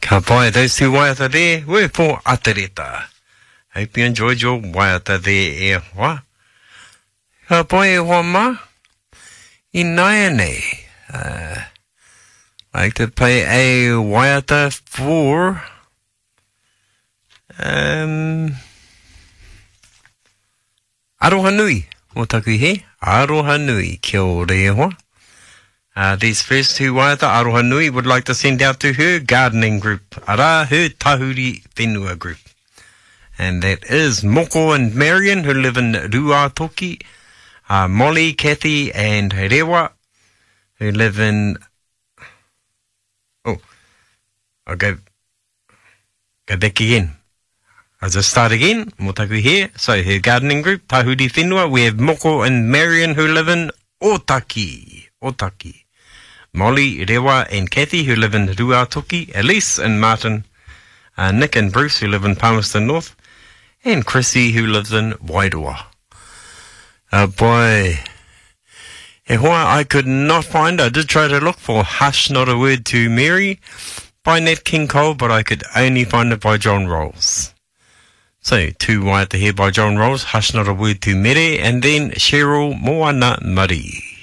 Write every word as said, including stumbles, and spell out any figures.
Ka pai, those two waiata there were for Atereta. Hope you enjoyed your waiata there, e hoa. Ka pai e hoa ma, I naiane. Uh, like to pay a waiata for um, Aroha Nui. O taku he, Aroha Nui, kia ora e hoa. Uh, these first two waiata, Aroha Nui, would like to send out to her gardening group, ara her Tahuri Whenua group. And that is Moko and Marion, who live in Ruatoki, uh, Molly, Kathy, and Rewa, who live in... Oh, I'll go, go back again. I'll just start again, motaku here. So her gardening group, Tahuri Whenua, we have Moko and Marion, who live in Otaki, Otaki. Molly, Rewa, and Kathy, who live in Ruatoki, Elise and Martin, uh, Nick and Bruce, who live in Palmerston North, and Chrissy, who lives in Wairoa. Uh, boy, e hoa, I could not find, I did try to look for Hush Not a Word to Mary by Nat King Cole, but I could only find it by John Rolls. So, two waiata here by John Rolls, Hush Not a Word to Mere, and then Cheryl Moana Murray.